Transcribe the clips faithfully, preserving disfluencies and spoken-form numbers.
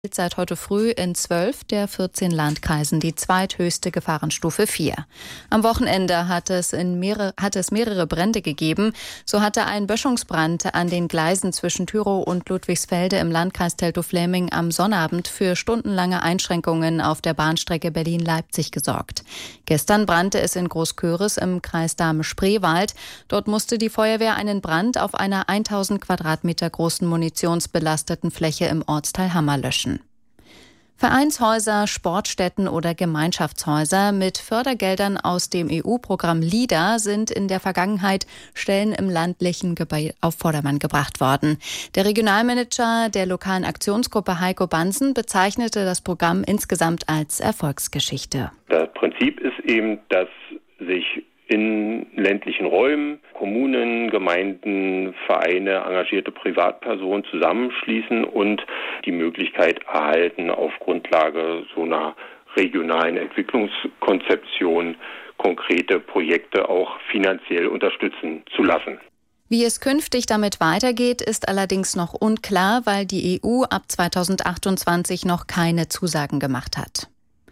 Seit heute früh in zwölf der vierzehn Landkreisen die zweithöchste Gefahrenstufe vier. Am Wochenende hat es, in mehrere, hat es mehrere Brände gegeben. So hatte ein Böschungsbrand an den Gleisen zwischen Thürow und Ludwigsfelde im Landkreis Teltow-Fläming am Sonnabend für stundenlange Einschränkungen auf der Bahnstrecke Berlin-Leipzig gesorgt. Gestern brannte es in Großköris im Kreis Dahme-Spreewald. Dort musste die Feuerwehr einen Brand auf einer tausend Quadratmeter großen munitionsbelasteten Fläche im Ortsteil Hammer löschen. Vereinshäuser, Sportstätten oder Gemeinschaftshäuser mit Fördergeldern aus dem E U-Programm LEADER sind in der Vergangenheit Stellen im ländlichen Gebiet auf Vordermann gebracht worden. Der Regionalmanager der lokalen Aktionsgruppe Heiko Bansen bezeichnete das Programm insgesamt als Erfolgsgeschichte. Das Prinzip ist eben, dass sich in ländlichen Räumen Kommunen, Gemeinden, Vereine, engagierte Privatpersonen zusammenschließen und die Möglichkeit erhalten, auf Grundlage so einer regionalen Entwicklungskonzeption konkrete Projekte auch finanziell unterstützen zu lassen. Wie es künftig damit weitergeht, ist allerdings noch unklar, weil die E U ab zweitausendachtundzwanzig noch keine Zusagen gemacht hat.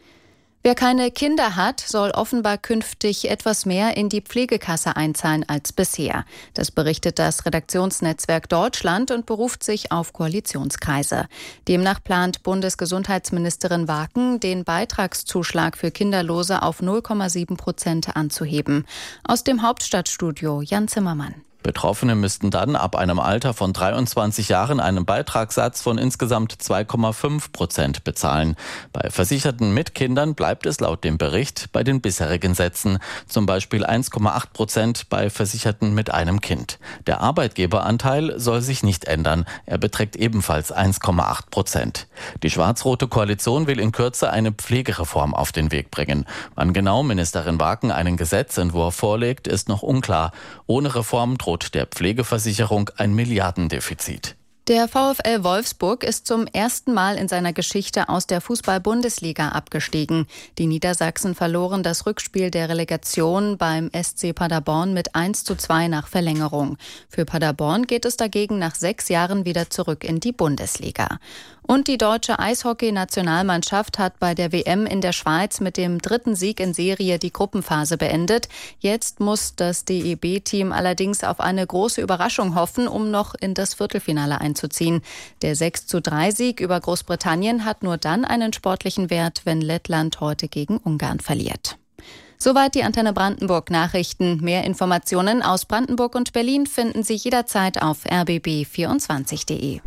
Wer keine Kinder hat, soll offenbar künftig etwas mehr in die Pflegekasse einzahlen als bisher. Das berichtet das Redaktionsnetzwerk Deutschland und beruft sich auf Koalitionskreise. Demnach plant Bundesgesundheitsministerin Waken, den Beitragszuschlag für Kinderlose auf null Komma sieben Prozent anzuheben. Aus dem Hauptstadtstudio Jan Zimmermann. Betroffene müssten dann ab einem Alter von dreiundzwanzig Jahren einen Beitragssatz von insgesamt zwei Komma fünf Prozent bezahlen. Bei Versicherten mit Kindern bleibt es laut dem Bericht bei den bisherigen Sätzen, zum Beispiel eins Komma acht Prozent bei Versicherten mit einem Kind. Der Arbeitgeberanteil soll sich nicht ändern. Er beträgt ebenfalls eins Komma acht Prozent. Die schwarz-rote Koalition will in Kürze eine Pflegereform auf den Weg bringen. Wann genau Ministerin Waken einen Gesetzentwurf vorlegt, ist noch unklar. Ohne Reform droht der Pflegeversicherung ein Milliardendefizit. Der VfL Wolfsburg ist zum ersten Mal in seiner Geschichte aus der Fußball-Bundesliga abgestiegen. Die Niedersachsen verloren das Rückspiel der Relegation beim S C Paderborn mit eins zu zwei nach Verlängerung. Für Paderborn geht es dagegen nach sechs Jahren wieder zurück in die Bundesliga. Und die deutsche Eishockey-Nationalmannschaft hat bei der W M in der Schweiz mit dem dritten Sieg in Serie die Gruppenphase beendet. Jetzt muss das D E B-Team allerdings auf eine große Überraschung hoffen, um noch in das Viertelfinale einzuziehen. Der sechs zu drei Sieg über Großbritannien hat nur dann einen sportlichen Wert, wenn Lettland heute gegen Ungarn verliert. Soweit die Antenne Brandenburg Nachrichten. Mehr Informationen aus Brandenburg und Berlin finden Sie jederzeit auf r b b vierundzwanzig punkt d e.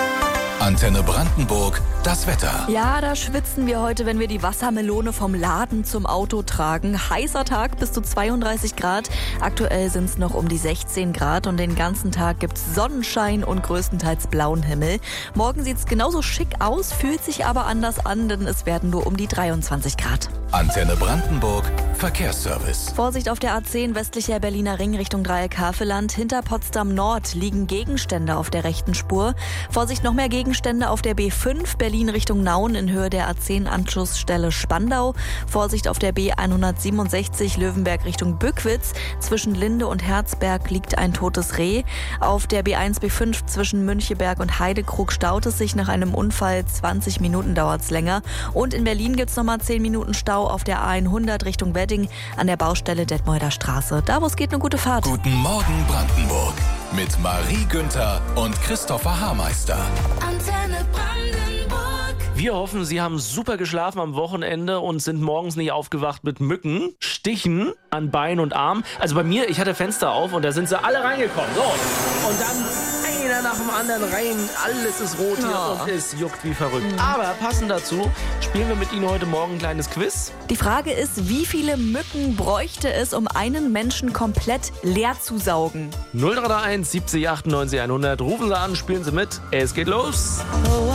Antenne Brandenburg, das Wetter. Ja, da schwitzen wir heute, wenn wir die Wassermelone vom Laden zum Auto tragen. Heißer Tag, bis zu zweiunddreißig Grad. Aktuell sind es noch um die sechzehn Grad und den ganzen Tag gibt es Sonnenschein und größtenteils blauen Himmel. Morgen sieht es genauso schick aus, fühlt sich aber anders an, denn es werden nur um die dreiundzwanzig Grad. Antenne Brandenburg, Verkehrsservice. Vorsicht auf der A zehn westlicher Berliner Ring Richtung Dreieck-Havelland. Hinter Potsdam Nord liegen Gegenstände auf der rechten Spur. Vorsicht, noch mehr Gegenstände auf der B fünf Berlin Richtung Nauen in Höhe der A zehn Anschlussstelle Spandau. Vorsicht auf der B hundertsiebenundsechzig Löwenberg Richtung Bückwitz. Zwischen Linde und Herzberg liegt ein totes Reh. Auf der B eins B fünf zwischen Müncheberg und Heidekrug staut es sich nach einem Unfall. zwanzig Minuten dauert es länger. Und in Berlin gibt es nochmal zehn Minuten Stau auf der A hundert Richtung Wedding an der Baustelle Detmolder Straße. Da, wo es geht, eine gute Fahrt. Guten Morgen Brandenburg mit Marie Günther und Christopher Haarmeister. Antenne Brandenburg. Wir hoffen, Sie haben super geschlafen am Wochenende und sind morgens nicht aufgewacht mit Mücken, Stichen an Bein und Arm. Also bei mir, ich hatte Fenster auf und da sind sie alle reingekommen. So, und dann einer nach dem anderen rein. Alles ist rot hier Ja. und es juckt wie verrückt. Aber passend dazu spielen wir mit Ihnen heute Morgen ein kleines Quiz. Die Frage ist, wie viele Mücken bräuchte es, um einen Menschen komplett leer zu saugen? null drei drei eins siebzig achtundneunzig hundert. Rufen Sie an, spielen Sie mit. Es geht los.